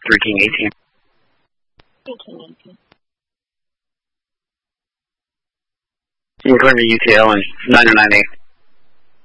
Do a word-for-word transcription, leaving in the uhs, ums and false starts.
three King eighteen. three King eighteen. You're clear to U T L and nine oh nine eight.